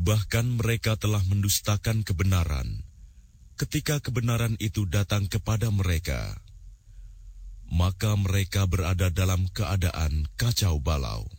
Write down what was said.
Bahkan mereka telah mendustakan kebenaran ketika kebenaran itu datang kepada mereka. Maka mereka berada dalam keadaan kacau balau.